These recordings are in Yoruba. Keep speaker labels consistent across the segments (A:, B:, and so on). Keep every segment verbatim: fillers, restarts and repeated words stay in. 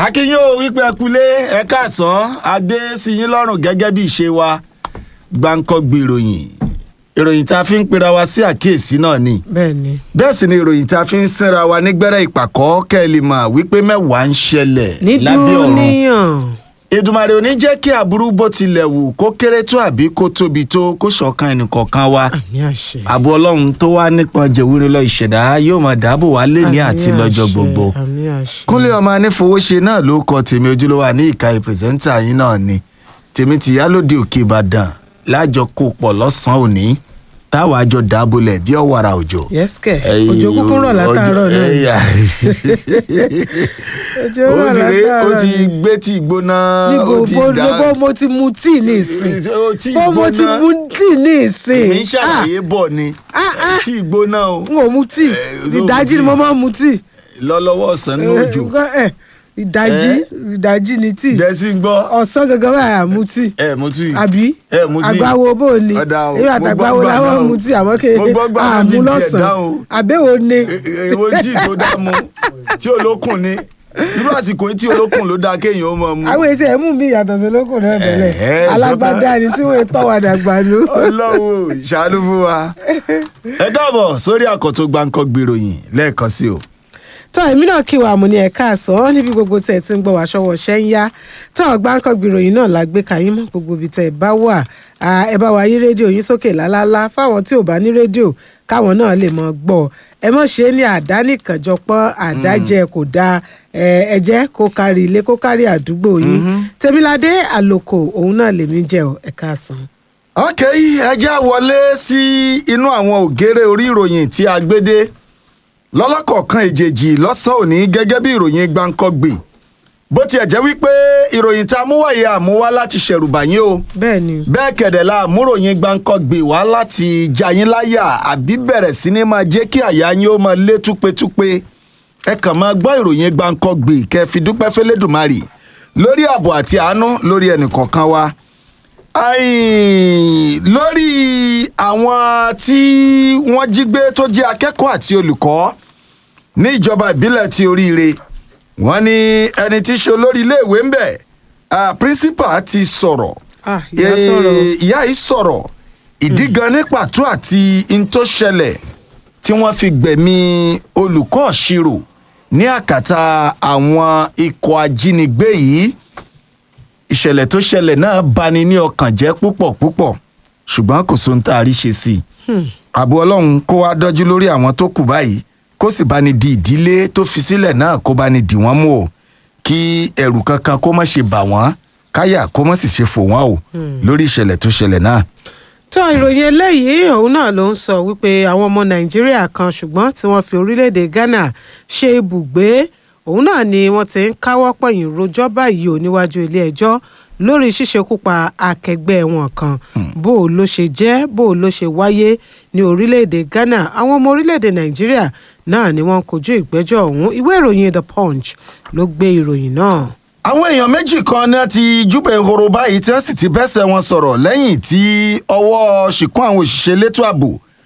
A: akínyó wípé ẹkúlé ẹ káàsán adé sí yín lọ́rùn gẹ́gẹ́ bí ìṣe wa gbàǹkọ́gbì ìròyìn ìròyìn tá a fi ń pera wa sí àkíyèsí náà ni.
B: bẹ́ẹ̀ni.
A: bẹ́ẹ̀ sì ni ìròyìn tá a fi ń sínra wa nígbẹ́rẹ́ ìpàkọ́ kẹ́ ẹ lè mọ̀ wípé mẹ́wàá ń ṣẹlẹ̀ lábẹ́ ọ̀run.
B: nídùúníyàn.
A: Èdùmàrè ò ní jẹ́ kí aburú bó tilẹ̀ wù kó kéré tó àbí kó tóbi tó kó ṣọ̀kan ẹnìkọ̀ọ̀kan wa.
B: àmì àṣẹ.
A: ààbò ọlọ́run tó wá nípọn jẹ̀wúrẹ́ lọ ìṣẹ̀dá yóò máa dáàbò wá lẹ́ni àti lọ́jọ́ gbogbo.
B: àmì àṣẹ.
A: Kúnlé ọmọ anífowóṣe náà ló kọ tèmi ojúlówó ní ìka ìpìrìsẹ́ńtà yín náà ni tèmi ti Ìyálóde Òkè Ìbàdàn lájọ kó pọ̀ lọ́sàn-án òní táwa àjọ dábòlẹ̀ bí ọ̀wàrà òjò.
B: yẹ́sìkẹ̀ òjò kúkú rọ̀ látàárọ̀ náà. òjò
A: ó
B: rọ̀
A: sì rí
B: látàárọ̀
A: ó ti gbé tí ìgbóná ó ti dá
B: bó mo ti mu tíì ní ìsìn
A: ó tí
B: bó mo ti
A: ìgbóná
B: mu tíì ní ìsìn.
A: mi ń ṣàlàyé bọ̀ ni
B: Ah, ah.
A: tí ìgbóná o
B: n ò mu tíì
A: Eh,
B: ìdájí ni mo máa ń mu tíì.
A: lọ́lọ́wọ́ ọ̀sán ní òjò
B: Eh, eh, ìdájí ìdájí ni tíì
A: jẹ́sí ń gbọ́
B: ọ̀sán gangan báyà mu tíì
A: ẹ mo tún yìí
B: àbí
A: ẹ mo tún yìí
B: àgbáwo bó o ní
A: Ọ̀dà o,
B: èyí
A: mo
B: àtàgbáwo
A: gbọ́ gbà
B: làwọn
A: náà o.
B: mu tíì àmọ́ kí
A: Mo gbọ́ gbà náà
B: àmú
A: bí tiẹ̀
B: lọ́sàn-án
A: dá o.
B: àbẹ́wò ni.
A: èwo tí tó dá mu tí olókùn ni irú àsìkò yìí tí olókùn ló dáa kéèyàn ó máa mu.
B: àwọn èsì ẹ̀ mú mi ìyàtọ̀ sí olókùn náà tẹ́lẹ̀
A: Eh, eh,
B: alágbádá ni tí wọ́n tọ́ wa dàgbà nù.
A: Ọlọ́run ṣàánú fún wa. ẹ káàbọ̀ sórí àkọ́tún Gbàǹkọ́gbì ìròyìn lẹ́ẹ̀kan sí o.
B: tọ́ èmi náà kí wa mú ní ẹ̀ka àsán níbi gbogbo tẹ̀ tí ń gbọ́ wá ṣọwọ́ ṣẹ́ ń yá tọ́ Gbàǹkọ́gbì ìròyìn náà la gbé kàyín mọ́ gbogbo ibi tẹ̀ bá wà ẹ bá wa yí rédíò yín sókè lálálá fáwọn tí ò bá ní rédíò káwọn náà lè mọ gbọ́ ẹ mọ̀ ṣe é ní àdánìkànjọpọ̀ àdájẹ kò dáa ẹ jẹ́ kó kárí ilé kó kárí àdúgbò yín Tèmiládé Àlòkò òun náà lèmi jẹ́ ọ ẹ̀ka àsán.
A: ok ẹ já wọlé sí inú àwọn ògèrè orí ìròyìn tí a gbé dé lọ́lọ́kọ̀ọ̀kan èjèèjì lọ́sàn-án òní gẹ́gẹ́ bí ìròyìn Gbàǹkọ́gbì bó tiẹ̀ jẹ́ wípé ìròyìn tá a mú wáyé àmúwá láti ṣẹ̀rùbà yín o
B: bẹ́ẹ̀ ni.
A: bẹ́ẹ̀ kẹ̀dẹ̀ la àmúròyìn Gbàǹkọ́gbì wá láti já yín láyà àbí bẹ̀rẹ̀ sí ní máa jẹ́ kí àyà yín ó máa lé túpetúpe ẹ kàn máa gbọ́ ìròyìn Gbàǹkọ́gbì kẹ́ fi dúpẹ́ fẹ́lẹ́dùmarì lórí ààbò àti àánú lórí ẹnìkọ̀ọ̀kan wa Ai, lórí àwọn tí wọ́n jí gbé tó jẹ́ akẹ́kọ̀ọ́ àti olùkọ́ ní ìjọba ìbílẹ̀ ti Oríire wọ́n ní ẹni tí í ṣe olórí iléèwé ń bẹ̀ principal ti sọ̀rọ̀
B: Ah, ìyá sọ̀rọ̀.
A: Eh, ìyá yìí sọ̀rọ̀ ìdí gan ní pàtó àti n tó ṣẹlẹ̀ tí wọ́n fi gbẹ̀mí olùkọ́ ìṣirò ní àkàtà àwọn ikọ̀ ajínigbé yìí ìṣẹ̀lẹ̀ tó ṣẹlẹ̀ náà bani ní ọkàn jẹ́ púpọ̀ púpọ̀ ṣùgbọ́n kò sóhun tá a rí ṣe sí i ààbò Ọlọ́run kó wá dọ́jú lórí àwọn tó kù báyìí kó sì bá ní di ìdílé tó fi sílẹ̀ náà kó bá ní dì wọ́n mú o kí ẹ̀rù kankan kó má ṣe bà wọ́n káyà kó má sì ṣe fò wọ́n o lórí ìṣẹ̀lẹ̀ tó ṣẹlẹ̀ náà.
B: tó ìròyìn eléyìí òun náà ló ń sọ wípé àwọn ọmọ Nàìjíríà kan ṣùgbọ́n tí wọ́n fi orílẹ̀-èdè Ghana ṣe ibùgbé òun náà ni wọ́n ti ń káwọ́ pọ̀nyìn rojọ́ báyìí ò níwájú ilé-ẹjọ́ lórí ṣíṣekúpa akẹgbẹ́ wọn kan bó o ló ṣe jẹ́ bó o ló ṣe wáyé ní orílẹ̀-èdè Ghana àwọn ọmọ orílẹ̀-èdè Nàìjíríà náà ni wọ́n kojú ìgbẹ́jọ́ ọ̀hún ìwé ìròyìn The Punch ló gbé ìròyìn náà.
A: àwọn èèyàn méjì kan náà ti júbẹ̀ ehoro báyìí tí wọ́n sì ti bẹ́sẹ̀ wọn sọ̀rọ̀ lẹ́yìn tí ọwọ́ ṣìkún àwọn òṣìṣẹ́ elétò ààbò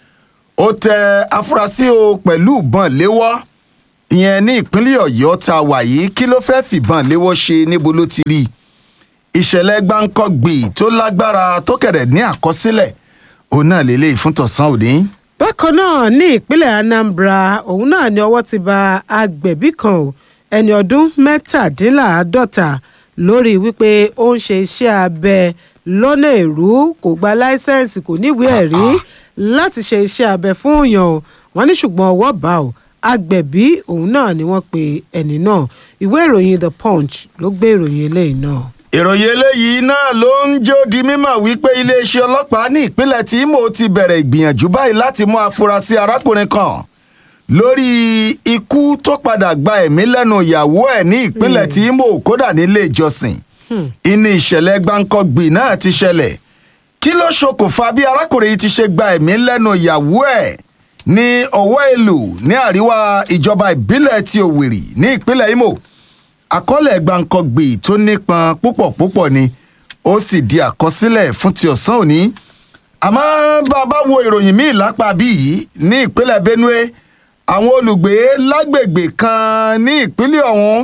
A: ó tẹ afurasí o pẹ̀lú ìbọn léwọ́ ìyẹn ní ìpínlẹ̀ Ọ̀yọ́ tá a wà yìí kí ló fẹ́ fìbọn léwọ́ ṣe níbo ló ti rí ìṣẹ̀lẹ̀ Gbàǹkọ́gbì tó lágbára tó kẹ̀rẹ̀ ní àkọsílẹ̀ òun náà lélẹ́yìí fún tọ̀sán òní.
B: bákan náà ní ìpínlẹ̀ Anambra òun náà ni ọwọ́ ti ba agbẹ̀bí kan o ẹni ọdún mẹ́tàdínláàádọ́ta lórí wípé ó ń ṣe iṣẹ́ abẹ lọ́nà èrú kò gba láísẹ̀nsì kò níwèé ẹ̀rí láti ṣe iṣẹ́ abẹ fún èèyàn o wọ́n ní ṣùgbọ́n ọwọ́ bá o agbẹ̀bí òun náà ni wọ́n pe ẹni náà ìwé ìròyìn The Punch ló gbé ìròyìn eléyìí náà.
A: ìròyìn eléyìí náà ló ń jó di mímọ̀ wípé iléeṣẹ́ ọlọ́pàá ní ìpínlẹ̀ tí Imo ti bẹ̀rẹ̀ ìgbìyànjú báyìí láti mú afurasí arákùnrin kan lórí ikú tó padà gba ẹ̀mí lẹ́nu ìyàwó ẹ̀ ní ìpínlẹ̀ tí Imo kódà nílé ìjọsìn ìní ìṣẹ̀lẹ̀ Gbàǹkọ́gbì náà ti ṣẹlẹ̀ kí ló ṣokùnfà bí arákùnrin yìí ti ṣe gba ẹ̀mí lẹ́nu ìyàwó ẹ̀ ní ọwọ́ èlò ní àríwá ìjọba ìbílẹ̀ ti Òwèrì ní ìpínlẹ̀ Imo àkọọ́lẹ̀ Gbàǹkọ́gbì tó nípọn púpọ̀ púpọ̀ ni ó sì di àkọsílẹ̀ fún ti ọ̀sán òní àmọ́ bá a bá wo ìròyìn míì lápá bí yìí ní ìpínlẹ̀ Benue àwọn olùgbé lágbègbè kan ní ìpínlẹ̀ ọ̀hún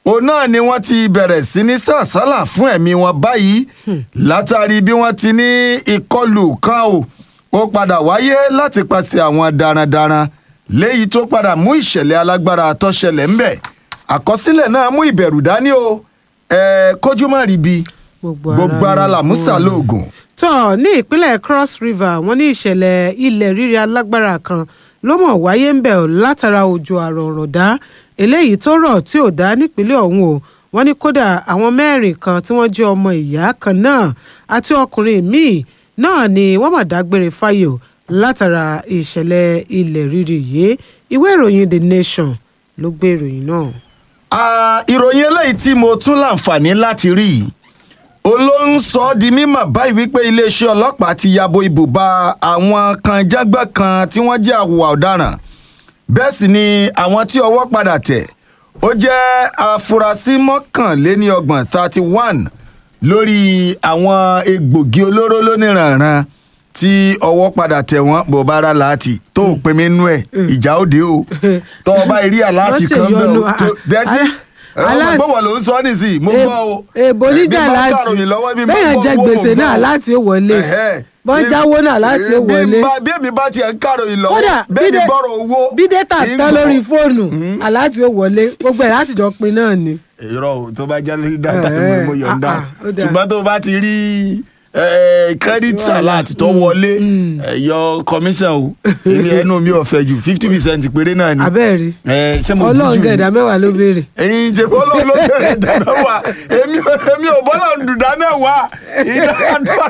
A: òun náà ni wọ́n ti bẹ̀rẹ̀ sí ní sàsálà fún ẹ̀mí wọn báyìí látàrí bí wọ́n ti ní ìkọlù kan o ó padà wáyé láti pàṣẹ àwọn darandaran léyìí tó padà mú ìṣẹ̀lẹ̀ alágbára tó ṣẹlẹ̀ ńbẹ̀ àkọsílẹ̀ náà mú ìbẹ̀rù dání o ẹ̀ kójú má rí bi gbogbo ara làmúsà lóògùn.
B: tó ní ìpínlẹ̀ Cross River wọ́n ní ìṣẹ̀lẹ̀ ilẹ̀ rírì alágbára kan ló mọ̀ wáyé ń bẹ̀ látara òjò àrọ̀rọ̀dá eléyìí tó rọ̀ tí ò dá nípínlẹ̀ ọ̀hún o wọ́n ní kódà àwọn mẹ́rin kan tí wọ́n jẹ́ ọmọ ìyá kan náà àti ọkùnrin míì náà ni wọ́n mà dágbére fáyé o látara ìṣẹ̀lẹ̀ ilẹ̀ rírì yìí ìwé ìròyìn The Nation ló gbé ìròyìn náà.
A: ìròyìn eléyìí tí mo tún láǹfààní láti rí i olóhùn sọ ọ́ di mímọ̀ báyìí wípé iléeṣẹ́ ọlọ́pàá ti yabo ibùba àwọn kan jágbá kan tí wọ́n jẹ́ àhùwà ọ̀daràn bẹ́ẹ̀ sì ni àwọn tí ọwọ́ padà tẹ̀ ó jẹ́ afurasí mọ́kànléníọgbọ̀n thirty one lórí àwọn egbògi olóró lóníranran tí ọwọ́ padà tẹ̀ wọ́n bò bára láti tó o pinmi nú ẹ̀ ìjà òde o tó o bá rí àláàtì kan bẹ́ẹ̀ o tó dẹ́sí ọmọ gbọ́wọ́ ló ń sọ nísìnyí mo gbọ́ o
B: èbó níjà láti bẹ́ẹ̀ jẹ gbèsè náà láti wọlé bọ́n jáwó náà láti wọlé
A: bí èmi bá tiẹ̀ ń kàròyìn lọ́wọ́ bẹ́ẹ̀ ni bọ́rọ̀ owó
B: bí dẹ́tà tán lórí fóònù aláti wọlé gbogbo ẹ̀ láti jọ pin náà ni.
A: irọ́ tó bá jẹ́ lórí dátà mo yọ̀ǹda ṣùgbọ́n tó bá ti rí credit alert tó wọlé yọ commission o èmi ẹnu mi ò fẹ́ ju fifty percent péré náà ni.
B: abẹ́ẹ̀rí ọlọ́run gẹ̀ẹ́dá mẹ́wàá ló béèrè.
A: ẹ̀yin ṣe bọ́lọ́run ló béèrè ẹ̀dá mẹ́wàá èmi ò bọ́lọ́run dùdá mẹ́wàá ìdájọ́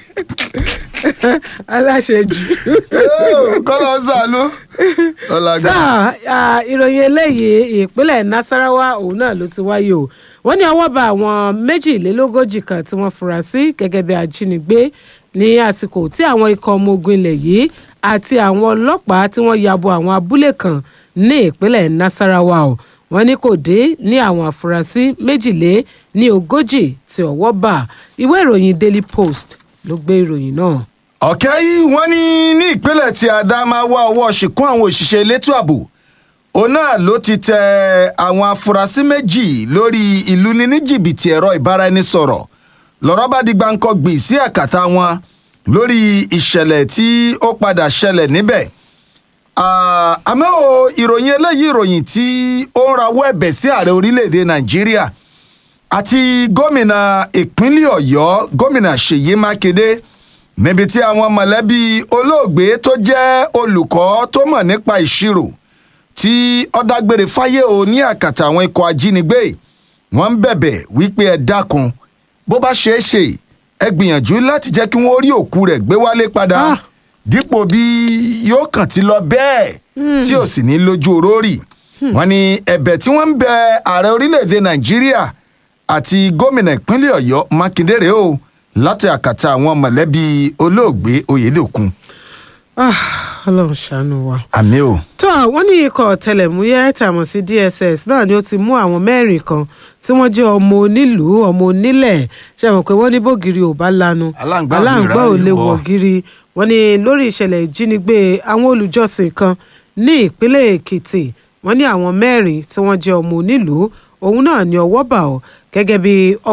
B: aláṣejù.
A: kọ́lọ́ sànú.
B: sáà ìròyìn eléyìí ìpínlẹ̀ Nasarawa òun náà ló ti wáyé o wọ́n ní ọwọ́ bá àwọn méjìlélógójì kan tí wọ́n fura sí gẹ́gẹ́ bí ajínigbé ní àsìkò tí àwọn ikọ̀ ọmọ ogun ilẹ̀ yìí àti àwọn ọlọ́pàá tí wọ́n yabo àwọn abúlé kan ní ìpínlẹ̀ Nasarawa o wọ́n ní kò dé ní àwọn afurasí méjìlé ní ogójì tí ọwọ́ bá ìwé ìròyìn Daily Post ló gbé ìròyìn náà.
A: ọ̀kẹ́ yìí wọ́n ní ní ìpínlẹ̀ tí Adamawa ọwọ́ ṣìkún àwọn òṣìṣẹ́ elétò ààbò òun náà ló ti tẹ àwọn afurasí méjì lórí ìlú ní ní jìbìtì ẹ̀rọ ìbáraẹnisọ̀rọ̀ lọ́rọ̀ bá di gbáǹkọ́gbì sí àkàtà wọn lórí ìṣẹ̀lẹ̀ tí ó padà ṣẹlẹ̀ níbẹ̀. àmọ́ o ìròyìn eléyìí ìròyìn tí ó ń rawọ́ ẹ̀bẹ̀ sí ààrẹ orílẹ̀-èdè Nàìjíríà àti gómìnà ìpínlẹ̀ Ọ̀yọ́ gómìnà Ṣèyí Mákindé níbi tí àwọn mọ̀lẹ́bí olóògbé tó jẹ́ olùkọ́ tó mọ̀ nípa ìṣirò tí ọ̀dàgbére fáyé o ní àkàtà àwọn ikọ̀ ajínigbé wọ́n ń bẹ̀bẹ̀ wípé ẹ dákun bó bá ṣeé ṣe ẹ gbìyànjú láti jẹ́ kí wọ́n rí òkú rẹ̀ gbé wálé padà dípò bí yóò kàn ti lọ bẹ́ẹ̀ tí ò sì ní lójú orórì wọ́n ní ẹ̀bẹ̀ tí wọ́n ń bẹ ààrẹ orílẹ̀-èdè Nàìjíríà àti gómìnà ìpínlẹ̀ Ọ̀yọ́ Mákindé rèé o láti àkàtà àwọn mọ̀lẹ́bí olóògbé Oyèdòkun.
B: Ọlọ́run ṣàánú wa.
A: àmín o.
B: tó wọ́n ní ikọ̀ ọ̀tẹlẹ̀múyẹ́ tàmọ̀ sí D S S náà ni ó ti mú àwọn mẹ́rin kan tí wọ́n jẹ́ ọmọ onílùú ọmọ onílẹ̀ ṣe mọ̀ pé wọ́n ní bògiri ò bá lanu aláǹgbá ò lè wọ̀ gírí wọ́n ní lórí ìṣẹ̀lẹ̀ ìjínigbé àwọn olùjọ́sìn kan ní ìpínlẹ̀ Èkìtì wọ́n ní àwọn mẹ́rin tí wọ́n jẹ́ ọmọ onílùú òun náà ni ọwọ́ bà ọ́ gẹ́gẹ́ bí